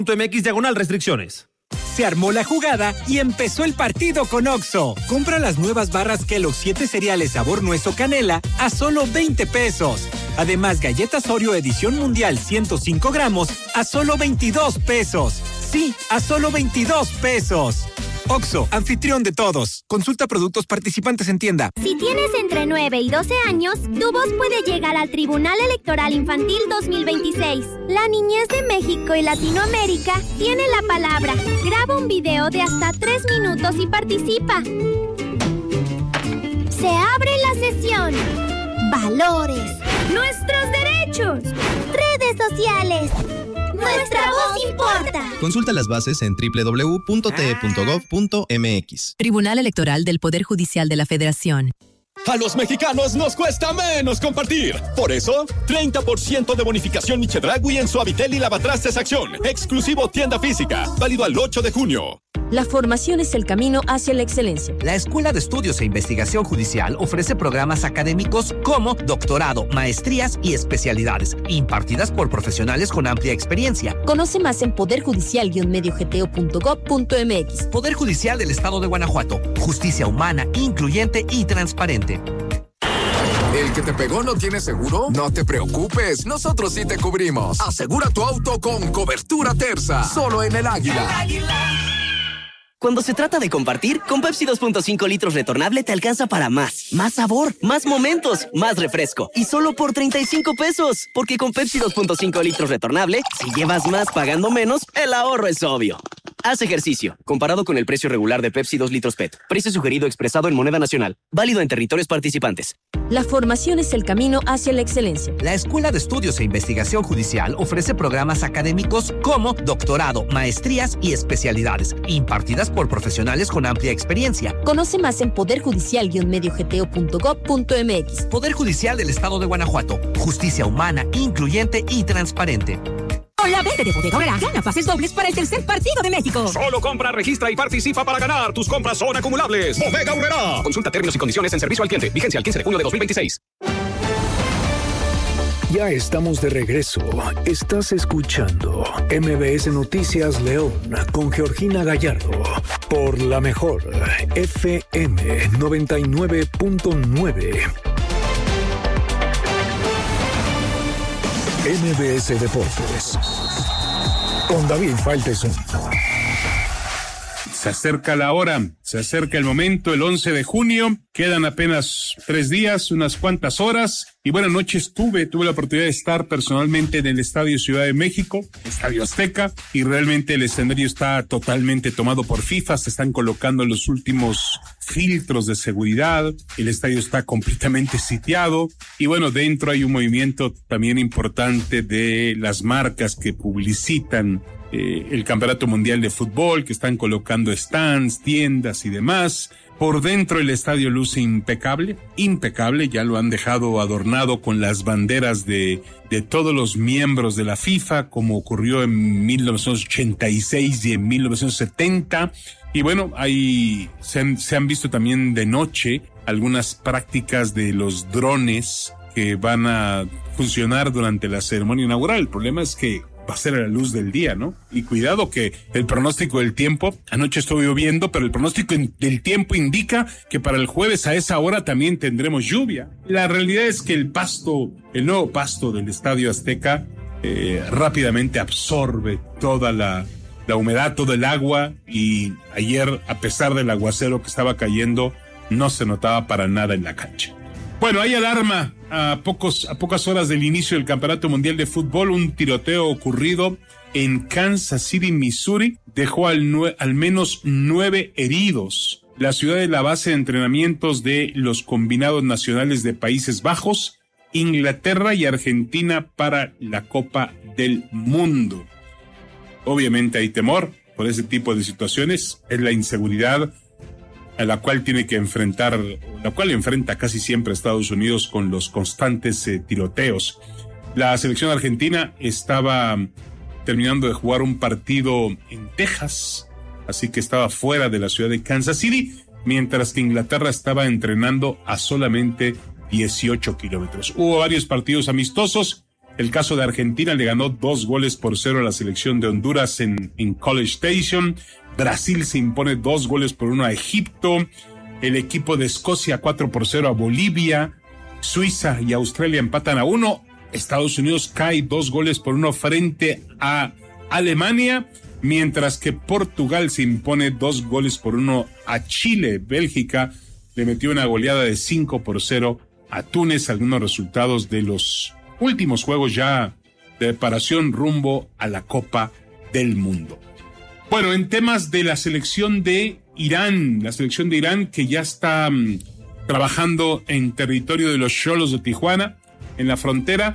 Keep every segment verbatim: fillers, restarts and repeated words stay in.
.mx diagonal restricciones. Se armó la jugada y empezó el partido con Oxxo. Compra las nuevas barras Kellogg's siete cereales sabor nuez o canela a solo veinte pesos. Además, galletas Oreo edición mundial ciento cinco gramos a solo veintidós pesos. Sí, a solo veintidós pesos. Oxxo, anfitrión de todos. Consulta productos participantes en tienda. Si tienes entre nueve y doce años, tu voz puede llegar al Tribunal Electoral Infantil dos mil veintiséis. La niñez de México y Latinoamérica tiene la palabra. Graba un video de hasta tres minutos y participa. Se abre la sesión. Valores. Nuestros derechos. Redes sociales. ¡Nuestra voz importa! Consulta las bases en doble u doble u doble u punto t e punto gov punto m x. Tribunal Electoral del Poder Judicial de la Federación. A los mexicanos nos cuesta menos compartir. Por eso, treinta por ciento de bonificación Chedraui en Suavitel y Lavatrastes Acción. Exclusivo tienda física. Válido al ocho de junio. La formación es el camino hacia la excelencia. La Escuela de Estudios e Investigación Judicial ofrece programas académicos como doctorado, maestrías y especialidades, impartidas por profesionales con amplia experiencia. Conoce más en poder judicial guion medio g t o punto gov punto m x. Poder Judicial del Estado de Guanajuato. Justicia humana, incluyente y transparente. ¿El que te pegó no tiene seguro? No te preocupes, nosotros sí te cubrimos. Asegura tu auto con cobertura Terza, solo en el Águila. El Águila. Cuando se trata de compartir, con Pepsi dos punto cinco litros retornable te alcanza para más. Más sabor, más momentos, más refresco. Y solo por treinta y cinco pesos. Porque con Pepsi dos punto cinco litros retornable, si llevas más pagando menos, el ahorro es obvio. Haz ejercicio. Comparado con el precio regular de Pepsi dos litros P E T. Precio sugerido expresado en moneda nacional. Válido en territorios participantes. La formación es el camino hacia la excelencia. La Escuela de Estudios e Investigación Judicial ofrece programas académicos como doctorado, maestrías y especialidades, impartidas por profesionales con amplia experiencia. Conoce más en poder judicial guion medio g t o punto gov punto m x. Poder Judicial del Estado de Guanajuato. Justicia humana, incluyente y transparente. Hola, vente de Bodega Aurrera. Gana pases dobles para el tercer partido de México. Solo compra, registra y participa para ganar. Tus compras son acumulables. Bodega Aurrera. Consulta términos y condiciones en servicio al cliente. Vigencia al quince de junio de dos mil veintiséis. Ya estamos de regreso. Estás escuchando M B S Noticias León con Georgina Gallardo por la mejor F M noventa y nueve punto nueve. M B S Deportes con David Faitelson. Se acerca la hora, se acerca el momento, el once de junio, quedan apenas tres días, unas cuantas horas, y buenas noches, tuve, tuve la oportunidad de estar personalmente en el Estadio Ciudad de México, Estadio Azteca, y realmente el escenario está totalmente tomado por FIFA, se están colocando los últimos filtros de seguridad, el estadio está completamente sitiado, y bueno, dentro hay un movimiento también importante de las marcas que publicitan Eh, el Campeonato Mundial de Fútbol, que están colocando stands, tiendas y demás. Por dentro el estadio luce impecable, impecable, ya lo han dejado adornado con las banderas de, de todos los miembros de la FIFA, como ocurrió en mil novecientos ochenta y seis y en mil novecientos setenta. Y bueno, ahí se han, se han visto también de noche algunas prácticas de los drones que van a funcionar durante la ceremonia inaugural. El problema es que va a ser a la luz del día, ¿no? Y cuidado que el pronóstico del tiempo, anoche estuvo lloviendo, pero el pronóstico del tiempo indica que para el jueves a esa hora también tendremos lluvia. La realidad es que el pasto, el nuevo pasto del Estadio Azteca, eh, rápidamente absorbe toda la, la humedad, todo el agua, y ayer, a pesar del aguacero que estaba cayendo, no se notaba para nada en la cancha. Bueno, hay alarma a pocos, a pocas horas del inicio del Campeonato Mundial de Fútbol. Un tiroteo ocurrido en Kansas City, Missouri, dejó al, nue- al menos nueve heridos. La ciudad de la base de entrenamientos de los combinados nacionales de Países Bajos, Inglaterra y Argentina para la Copa del Mundo. Obviamente hay temor por ese tipo de situaciones, es la inseguridad a la cual tiene que enfrentar, la cual enfrenta casi siempre Estados Unidos con los constantes eh, tiroteos. La selección argentina estaba terminando de jugar un partido en Texas, así que estaba fuera de la ciudad de Kansas City, mientras que Inglaterra estaba entrenando a solamente dieciocho kilómetros. Hubo varios partidos amistosos. El caso de Argentina le ganó dos goles por cero a la selección de Honduras en, en College Station. Brasil se impone dos goles por uno a Egipto. El equipo de Escocia cuatro por cero a Bolivia. Suiza y Australia empatan a uno. Estados Unidos cae dos goles por uno frente a Alemania, mientras que Portugal se impone dos goles por uno a Chile. Bélgica le metió una goleada de cinco por cero a Túnez. Algunos resultados de los últimos juegos ya de preparación rumbo a la Copa del Mundo. Bueno, en temas de la selección de Irán, la selección de Irán que ya está um, trabajando en territorio de los Xolos de Tijuana, en la frontera,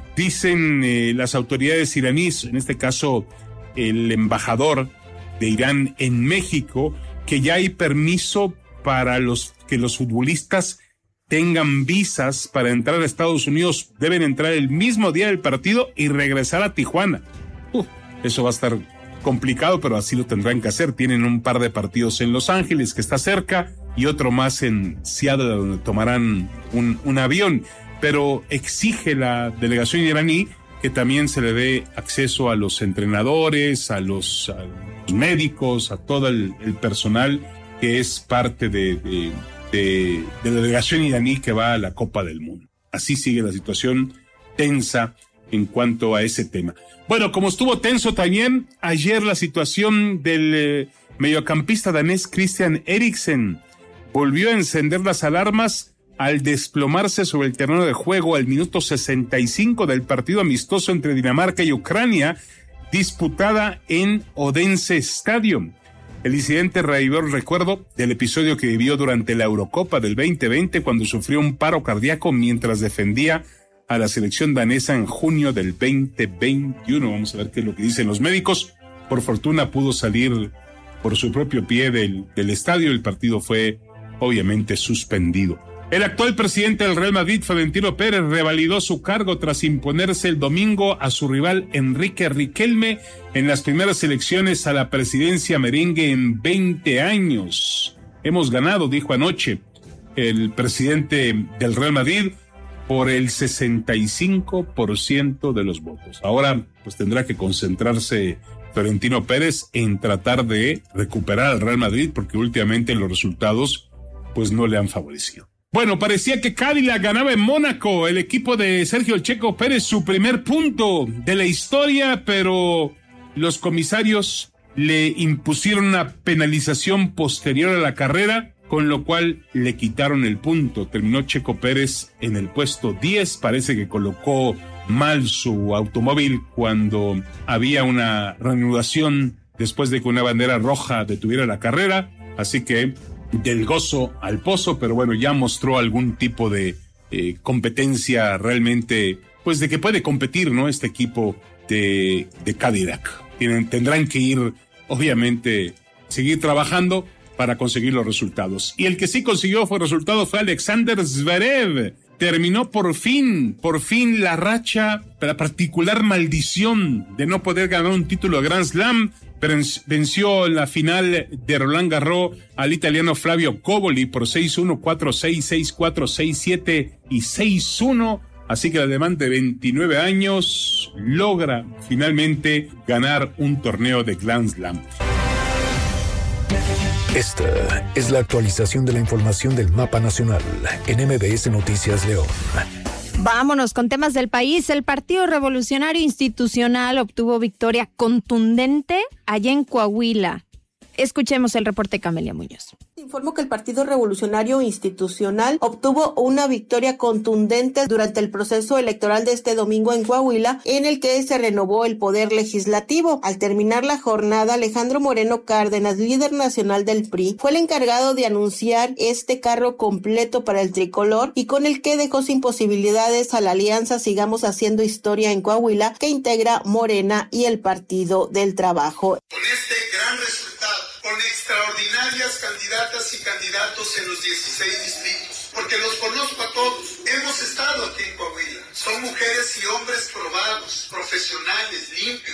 dicen eh, las autoridades iraníes, en este caso el embajador de Irán en México, que ya hay permiso para los que los futbolistas tengan visas para entrar a Estados Unidos. Deben entrar el mismo día del partido y regresar a Tijuana. Uh, eso va a estar complicado, pero así lo tendrán que hacer. Tienen un par de partidos en Los Ángeles, que está cerca, y otro más en Seattle, donde tomarán un, un avión. Pero exige la delegación iraní que también se le dé acceso a los entrenadores, a los, a los médicos, a todo el, el personal que es parte de, de, de, de la delegación iraní que va a la Copa del Mundo. Así sigue la situación tensa en cuanto a ese tema. Bueno, como estuvo tenso también ayer la situación del eh, mediocampista danés Christian Eriksen, volvió a encender las alarmas al desplomarse sobre el terreno de juego al minuto sesenta y cinco del partido amistoso entre Dinamarca y Ucrania, disputada en Odense Stadium. El incidente revivió el recuerdo del episodio que vivió durante la Eurocopa del veinte veinte, cuando sufrió un paro cardíaco mientras defendía a la selección danesa en junio del veinte veintiuno. Vamos a ver qué es lo que dicen los médicos. Por fortuna pudo salir por su propio pie del, del estadio. El partido fue obviamente suspendido. El actual presidente del Real Madrid, Florentino Pérez, revalidó su cargo tras imponerse el domingo a su rival Enrique Riquelme en las primeras elecciones a la presidencia merengue en veinte años. Hemos ganado, dijo anoche el presidente del Real Madrid, por el sesenta y cinco por ciento de los votos. Ahora, pues tendrá que concentrarse Florentino Pérez en tratar de recuperar al Real Madrid, porque últimamente los resultados pues no le han favorecido. Bueno, parecía que Cadillac ganaba en Mónaco, el equipo de Sergio El Checo Pérez, su primer punto de la historia, pero los comisarios le impusieron una penalización posterior a la carrera, con lo cual le quitaron el punto. Terminó Checo Pérez en el puesto diez, parece que colocó mal su automóvil cuando había una reanudación después de que una bandera roja detuviera la carrera, así que del gozo al pozo, pero bueno, ya mostró algún tipo de eh, competencia realmente, pues de que puede competir, ¿no? Este equipo de, de Cadillac. Tienen, tendrán que ir, obviamente, seguir trabajando para conseguir los resultados. Y el que sí consiguió fue resultado fue Alexander Zverev. Terminó por fin, por fin la racha, la particular maldición de no poder ganar un título de Grand Slam. Venció en la final de Roland Garros al italiano Flavio Coboli por seis uno, cuatro seis, seis cuatro, seis siete y seis uno. Así que el alemán de veintinueve años logra finalmente ganar un torneo de Grand Slam. Esta es la actualización de la información del mapa nacional en M B S Noticias León. Vámonos con temas del país. El Partido Revolucionario Institucional obtuvo victoria contundente allá en Coahuila. Escuchemos el reporte de Camelia Muñoz. Informó que el Partido Revolucionario Institucional obtuvo una victoria contundente durante el proceso electoral de este domingo en Coahuila, en el que se renovó el poder legislativo. Al terminar la jornada, Alejandro Moreno Cárdenas, líder nacional del P R I, fue el encargado de anunciar este carro completo para el tricolor y con el que dejó sin posibilidades a la alianza Sigamos Haciendo Historia en Coahuila, que integra Morena y el Partido del Trabajo. Con este gran resultado, con extraordinarias candidatas y candidatos en los dieciséis distritos, porque los conozco a todos. Hemos estado aquí en Coahuila. Son mujeres y hombres probados, profesionales, limpios, que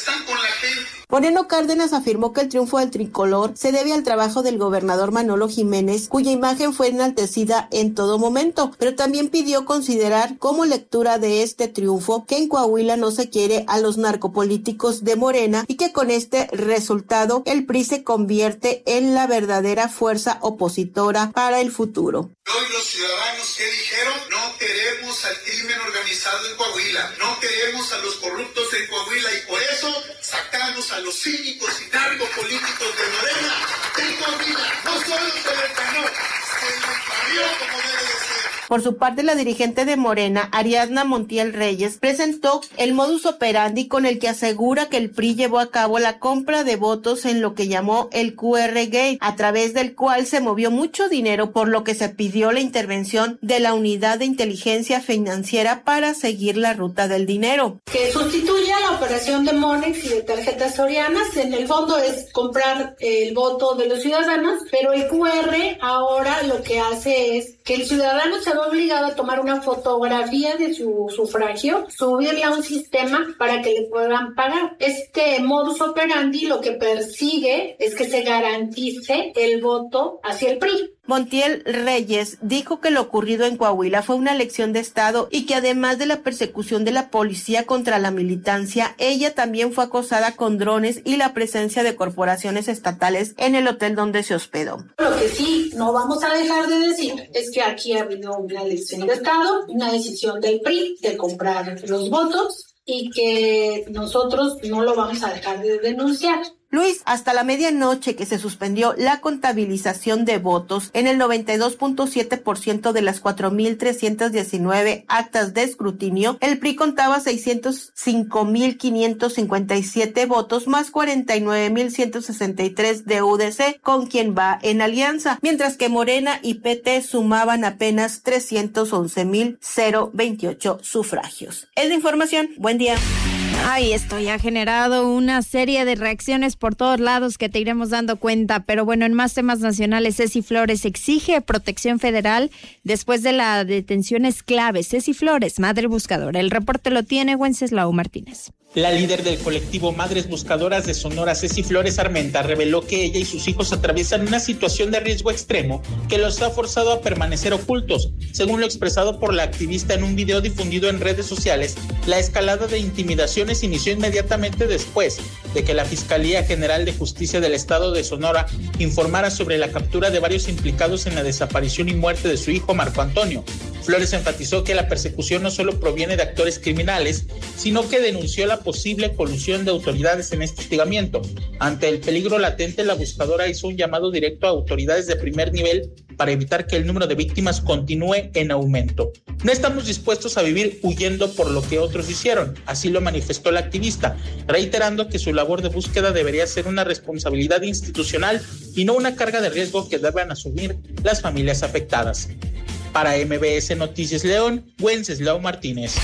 están con la gente. Moreno Cárdenas afirmó que el triunfo del tricolor se debe al trabajo del gobernador Manolo Jiménez, cuya imagen fue enaltecida en todo momento, pero también pidió considerar como lectura de este triunfo que en Coahuila no se quiere a los narcopolíticos de Morena y que con este resultado el P R I se convierte en la verdadera fuerza opositora para el futuro. Hoy los ciudadanos que dijeron, no queremos al crimen organizado en Coahuila, no queremos a los corruptos en Coahuila y por eso sacamos a los cínicos y narcopolíticos de Morena en Coahuila. No solo se les ganó, se les barrió como debe de ser. Por su parte, la dirigente de Morena, Ariadna Montiel Reyes, presentó el modus operandi con el que asegura que el P R I llevó a cabo la compra de votos en lo que llamó el Q R Gate, a través del cual se movió mucho dinero, por lo que se pidió la intervención de la Unidad de Inteligencia Financiera para seguir la ruta del dinero. Que sustituye a la operación de Monex y de tarjetas sorianas. En el fondo es comprar el voto de los ciudadanos, pero el Q R ahora lo que hace es que el ciudadano se va obligado a tomar una fotografía de su sufragio, subirla a un sistema para que le puedan pagar. Este modus operandi lo que persigue es que se garantice el voto hacia el P R I. Montiel Reyes dijo que lo ocurrido en Coahuila fue una lección de Estado y que además de la persecución de la policía contra la militancia, ella también fue acosada con drones y la presencia de corporaciones estatales en el hotel donde se hospedó. Lo que sí no vamos a dejar de decir es que aquí ha habido una lección de Estado, una decisión del P R I de comprar los votos y que nosotros no lo vamos a dejar de denunciar. Luis, hasta la medianoche que se suspendió la contabilización de votos en el noventa y dos punto siete por ciento de las cuatro mil trescientas diecinueve actas de escrutinio, el P R I contaba seiscientos cinco mil quinientos cincuenta y siete votos más cuarenta y nueve mil ciento sesenta y tres de U D C, con quien va en alianza, mientras que Morena y P T sumaban apenas trescientos once mil veintiocho sufragios. Es la información. Buen día. Ay, esto ya ha generado una serie de reacciones por todos lados que te iremos dando cuenta, pero bueno, en más temas nacionales, Ceci Flores exige protección federal después de la detención es clave. Ceci Flores, madre buscadora. El reporte lo tiene Wenceslao Martínez. La líder del colectivo Madres Buscadoras de Sonora, Ceci Flores Armenta, reveló que ella y sus hijos atraviesan una situación de riesgo extremo que los ha forzado a permanecer ocultos. Según lo expresado por la activista en un video difundido en redes sociales, la escalada de intimidaciones inició inmediatamente después de que la Fiscalía General de Justicia del Estado de Sonora informara sobre la captura de varios implicados en la desaparición y muerte de su hijo Marco Antonio. Flores enfatizó que la persecución no solo proviene de actores criminales, sino que denunció la posible colusión de autoridades en este hostigamiento. Ante el peligro latente, la buscadora hizo un llamado directo a autoridades de primer nivel para evitar que el número de víctimas continúe en aumento. No estamos dispuestos a vivir huyendo por lo que otros hicieron, así lo manifestó la activista, reiterando que su labor de búsqueda debería ser una responsabilidad institucional y no una carga de riesgo que deban asumir las familias afectadas. Para M B S Noticias León, Wenceslao Martínez.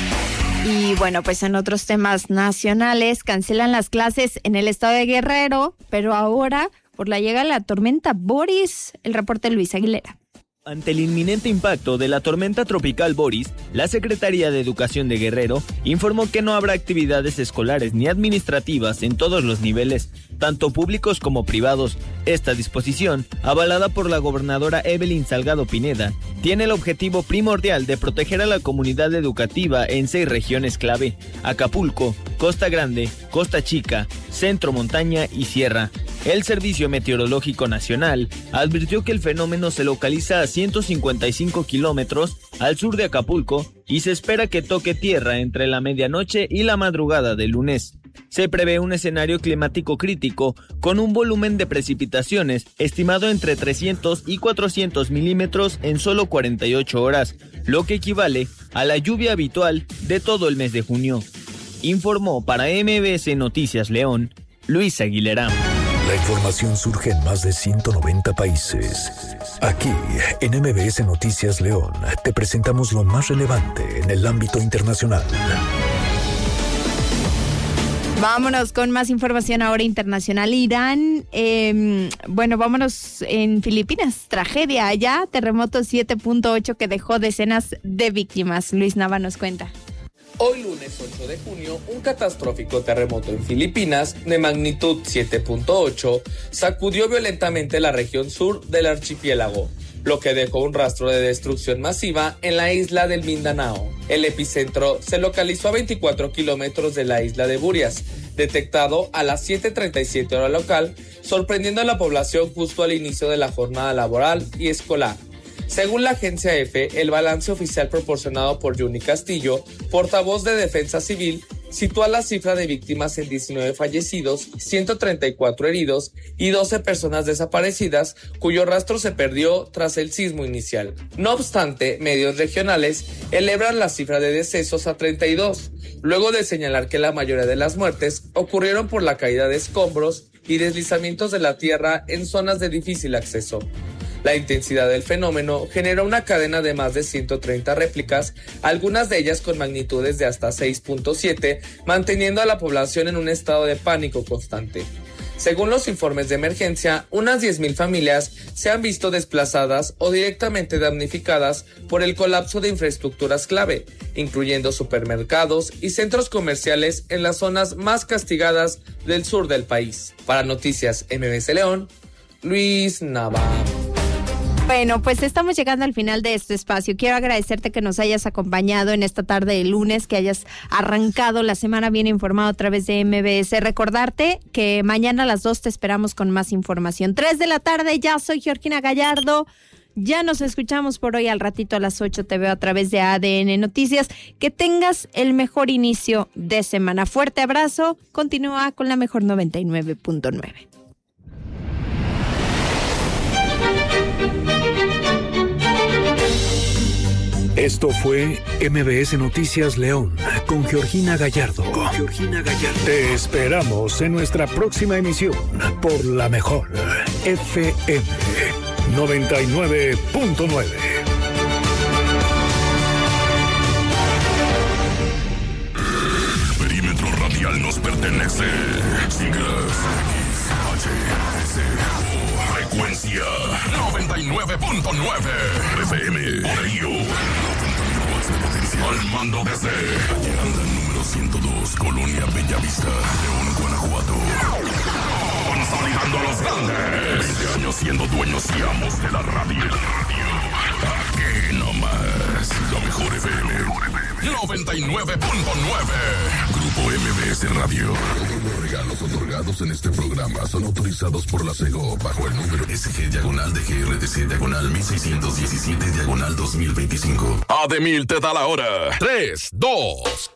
Y bueno, pues en otros temas nacionales, cancelan las clases en el estado de Guerrero, pero ahora por la llegada de la tormenta Boris. El reporte de Luis Aguilera. Ante el inminente impacto de la tormenta tropical Boris, la Secretaría de Educación de Guerrero informó que no habrá actividades escolares ni administrativas en todos los niveles, tanto públicos como privados. Esta disposición, avalada por la gobernadora Evelyn Salgado Pineda, tiene el objetivo primordial de proteger a la comunidad educativa en seis regiones clave: Acapulco, Costa Grande, Costa Chica, Centro Montaña y Sierra. El Servicio Meteorológico Nacional advirtió que el fenómeno se localiza a ciento cincuenta y cinco kilómetros al sur de Acapulco y se espera que toque tierra entre la medianoche y la madrugada del lunes. Se prevé un escenario climático crítico con un volumen de precipitaciones estimado entre trescientos y cuatrocientos milímetros en solo cuarenta y ocho horas, lo que equivale a la lluvia habitual de todo el mes de junio. Informó para M B S Noticias León, Luis Aguilera. La información surge en más de ciento noventa países. Aquí, en M B S Noticias León, te presentamos lo más relevante en el ámbito internacional. Vámonos con más información ahora internacional. Irán, eh, bueno, vámonos en Filipinas. Tragedia allá, terremoto siete punto ocho que dejó decenas de víctimas. Luis Nava nos cuenta. Hoy lunes ocho de junio, un catastrófico terremoto en Filipinas de magnitud siete punto ocho sacudió violentamente la región sur del archipiélago, lo que dejó un rastro de destrucción masiva en la isla del Mindanao. El epicentro se localizó a veinticuatro kilómetros de la isla de Burias, detectado a las siete treinta y siete hora local, sorprendiendo a la población justo al inicio de la jornada laboral y escolar. Según la agencia EFE, el balance oficial proporcionado por Yuni Castillo, portavoz de Defensa Civil, sitúa la cifra de víctimas en diecinueve fallecidos, ciento treinta y cuatro heridos y doce personas desaparecidas, cuyo rastro se perdió tras el sismo inicial. No obstante, medios regionales elevan la cifra de decesos a treinta y dos, luego de señalar que la mayoría de las muertes ocurrieron por la caída de escombros y deslizamientos de la tierra en zonas de difícil acceso. La intensidad del fenómeno generó una cadena de más de ciento treinta réplicas, algunas de ellas con magnitudes de hasta seis punto siete, manteniendo a la población en un estado de pánico constante. Según los informes de emergencia, unas diez mil familias se han visto desplazadas o directamente damnificadas por el colapso de infraestructuras clave, incluyendo supermercados y centros comerciales en las zonas más castigadas del sur del país. Para Noticias M B C León, Luis Nava. Bueno, pues estamos llegando al final de este espacio. Quiero agradecerte que nos hayas acompañado en esta tarde de lunes, que hayas arrancado la semana bien informado a través de M B S. Recordarte que mañana a las dos te esperamos con más información. Tres de la tarde, ya soy Georgina Gallardo. Ya nos escuchamos por hoy. Al ratito a las ocho te veo a través de A D N Noticias. Que tengas el mejor inicio de semana. Fuerte abrazo. Continúa con la mejor noventa y nueve punto nueve. Esto fue M B S Noticias León con Georgina Gallardo. Con Georgina Gallardo. Te esperamos en nuestra próxima emisión por la mejor F M noventa y nueve punto nueve. El perímetro radial nos pertenece. Siglas H S O. Frecuencia noventa y nueve punto nueve. F M. Orillo. Al mando desde calle Anda número ciento dos, Colonia Bellavista, León, Guanajuato. Consolidando a los grandes. veinte años siendo dueños y amos de la radio. Aquí nomás, la mejor F M noventa y nueve punto nueve. Grupo M B S Radio. Todos los regalos otorgados en este programa son autorizados por la SEGO bajo el número S G diagonal de G R T C diagonal mil seiscientos diecisiete diagonal dos mil veinticinco. Ademil te da la hora. tres, dos,